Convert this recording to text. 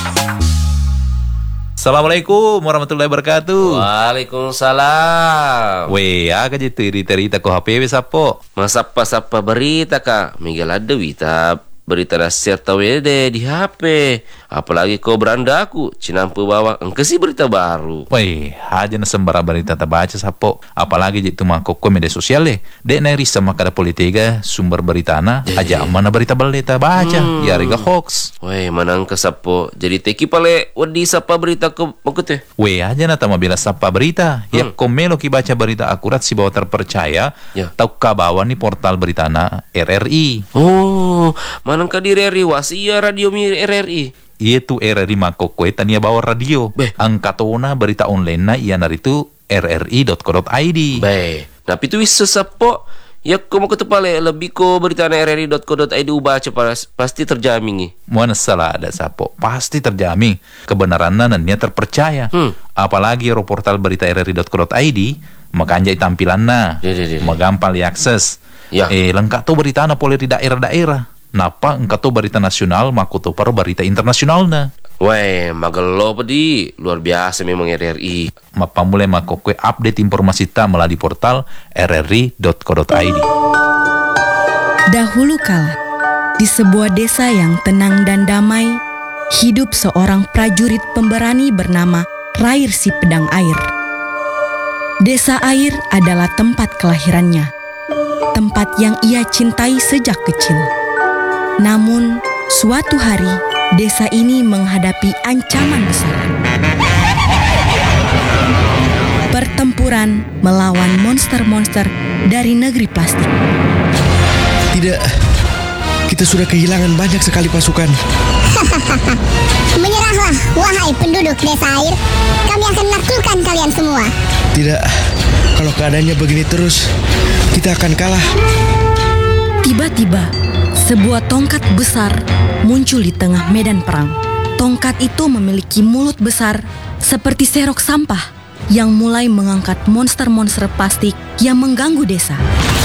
Assalamualaikum warahmatullahi wabarakatuh. Waalaikumsalam. Aga je cerita ko HP sapo. Masapa-sapa berita kak. Miguel ada berita nasihat tawede di HP. Apalagi kau beranda aku cinampu bawa engke sih berita baru. Aja na sembara berita baca sapo. Apalagi je tu mangkok ko media sosial dek na risa makada politika sumber berita na aja mana berita baleta baca ya riga hoax. Manang ke sapo. Jadi teki pale wedi sapa berita ke makute. Aja na tama bila sapa berita. Ya komelo ki baca berita akurat si bawa terpercaya. Tau kabawa ni portal berita na RRI. Manang ka di RRI wasia radio mi RRI. Itu RRI makokwe tania bawa radio. Angkatona berita online na iya naritu rri.co.id. Tapi itu bisa sapo. Ya ko mau ketepale lebih ko berita na rri.co.id baca pasti terjamin. Mana salah ada sapo. Pasti terjamin. Kebenarannya nannya terpercaya. Apalagi portal berita rri.co.id makanya tampilanna. Magampang diakses. Lengkap tuh berita na boleh di daerah-daerah. Napa engkau tuh berita nasional maku tuh paru berita internasional na. Magelo pedi luar biasa memang RRI. Mapa mulai makokwe update informasi ta melalui portal rri.co.id. Dahulu kala, di sebuah desa yang tenang dan damai, hidup seorang prajurit pemberani bernama Rair si Pedang Air. Desa Air adalah tempat kelahirannya, tempat yang ia cintai sejak kecil. Namun, suatu hari, desa ini menghadapi ancaman besar. Pertempuran melawan monster-monster dari negeri plastik. Tidak, kita sudah kehilangan banyak sekali pasukan. Menyerahlah, wahai penduduk desa Air. Kami akan menaklukkan kalian semua. Tidak, kalau keadaannya begini terus, kita akan kalah. Tiba-tiba, sebuah tongkat besar muncul di tengah medan perang. Tongkat itu memiliki mulut besar seperti serok sampah yang mulai mengangkat monster-monster plastik yang mengganggu desa.